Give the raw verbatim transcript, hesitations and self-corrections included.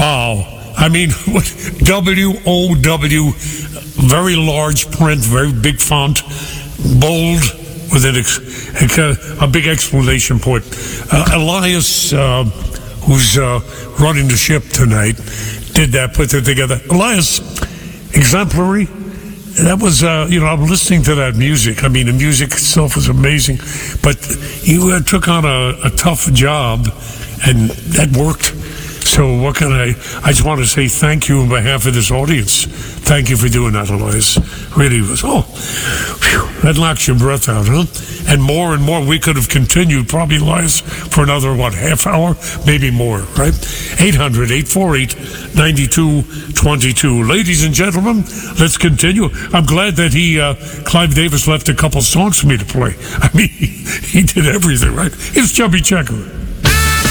Wow. I mean, W O W, very large print, very big font, bold, with an ex- a big exclamation point. Uh, Elias, uh, who's uh, running the ship tonight, did that, put it together. Elias, exemplary. That was, uh, you know, I'm listening to that music. I mean, the music itself was amazing, but you uh, took on a, a tough job, and that worked. So what can I, I just want to say thank you on behalf of this audience. Thank you for doing that, Elias. Really was, oh, whew, that knocks your breath out, huh? And more and more, we could have continued, probably, Elias, for another, what, half hour? Maybe more, right? eight hundred, eight four eight, nine two two two. Ladies and gentlemen, let's continue. I'm glad that he, uh, Clive Davis left a couple songs for me to play. I mean, he, he did everything, right? It's Chubby Checker.